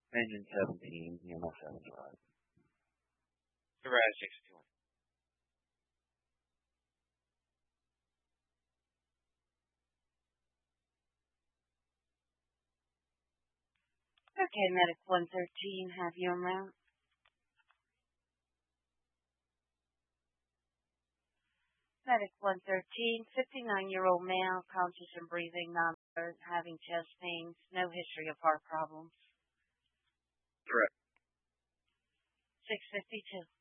Engine 17, EMF 75. Suraj 61. Okay, Medic 113, have you en route? Medic 113, 59-year-old male, conscious and breathing, non-alert, having chest pains, no history of heart problems. Correct. 652.